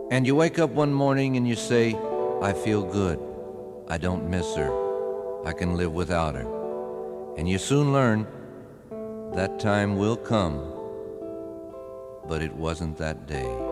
And you wake up one morning and you say, I feel good. I don't miss her. I can live without her. And you soon learn that time will come, but it wasn't that day.